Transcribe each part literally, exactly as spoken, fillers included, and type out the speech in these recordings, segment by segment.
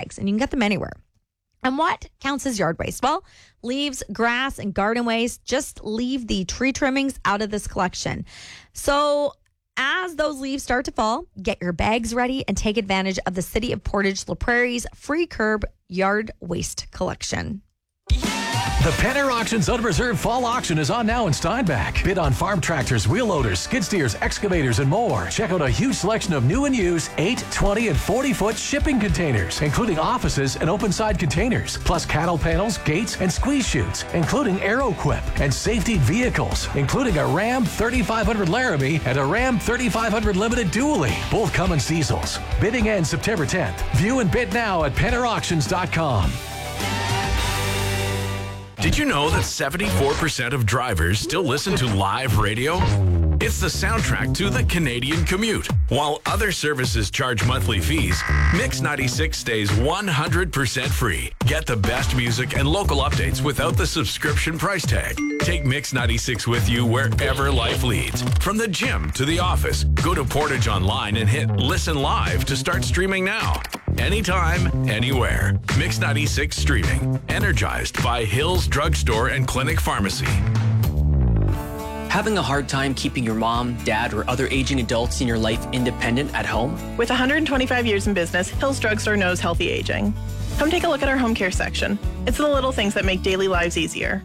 bags, and you can get them anywhere. And what counts as yard waste? Well, leaves, grass, and garden waste. Just leave the tree trimmings out of this collection. So as those leaves start to fall, get your bags ready and take advantage of the City of Portage La Prairie's free curb yard waste collection. The Penner Auctions Unreserved Fall Auction is on now in Steinbach. Bid on farm tractors, wheel loaders, skid steers, excavators, and more. Check out a huge selection of new and used eight, twenty, and forty-foot shipping containers, including offices and open-side containers, plus cattle panels, gates, and squeeze chutes, including AeroQuip, and safety vehicles, including a Ram thirty-five hundred Laramie and a Ram thirty-five hundred Limited Dually, both Cummins diesels. Bidding ends September tenth. View and bid now at penner auctions dot com. Did you know that seventy-four percent of drivers still listen to live radio? It's the soundtrack to the Canadian commute. While other services charge monthly fees, Mix ninety-six stays one hundred percent free. Get the best music and local updates without the subscription price tag. Take Mix ninety-six with you wherever life leads. From the gym to the office, go to Portage Online and hit Listen Live to start streaming now. Anytime, anywhere. Mix ninety-six streaming. Energized by Hills Drugstore and Clinic Pharmacy. Having a hard time keeping your mom, dad, or other aging adults in your life independent at home? With one hundred twenty-five years in business, Hills Drugstore knows healthy aging. Come take a look at our home care section. It's the little things that make daily lives easier.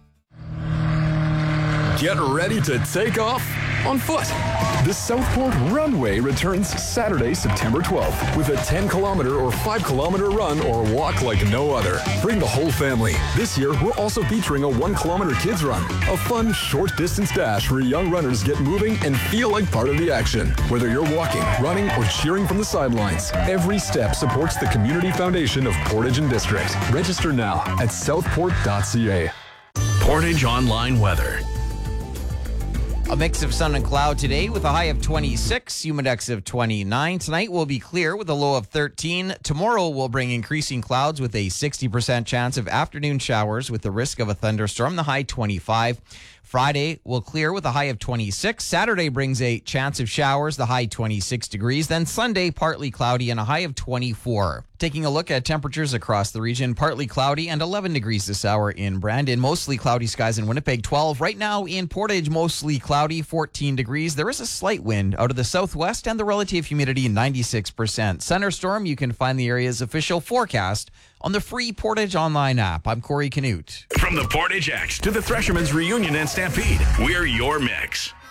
Get ready to take off on foot. The Southport Runway returns Saturday, September twelfth with a ten kilometer or five kilometer run or walk like no other. Bring the whole family. This year, we're also featuring a one kilometer kids run, a fun short distance dash where young runners get moving and feel like part of the action. Whether you're walking, running, or cheering from the sidelines, every step supports the Community Foundation of Portage and District. Register now at southport dot c a. Portage Online weather. A mix of sun and cloud today with a high of twenty-six, humidex of twenty-nine. Tonight will be clear with a low of thirteen. Tomorrow will bring increasing clouds with a sixty percent chance of afternoon showers with the risk of a thunderstorm, the high twenty-five. Friday will clear with a high of twenty-six. Saturday brings a chance of showers, the high twenty-six degrees. Then Sunday, partly cloudy and a high of twenty-four. Taking a look at temperatures across the region, partly cloudy and eleven degrees this hour in Brandon. Mostly cloudy skies in Winnipeg, twelve. Right now in Portage, mostly cloudy, fourteen degrees. There is a slight wind out of the southwest and the relative humidity ninety-six percent. Thunderstorm, you can find the area's official forecast on the free Portage Online app. I'm Corey Canute. From the Portage X to the Threshermen's Reunion and Stampede, we're your mix.